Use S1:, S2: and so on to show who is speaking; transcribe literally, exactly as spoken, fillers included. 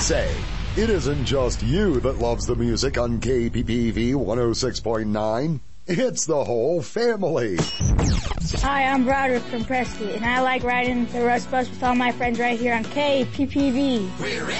S1: Say, it isn't just you that loves the music on K P P V one oh six point nine. It's the whole family.
S2: Hi, I'm Broderick from Prescott, and I like riding the Rush Bus with all my friends right here on K P P V.
S3: We're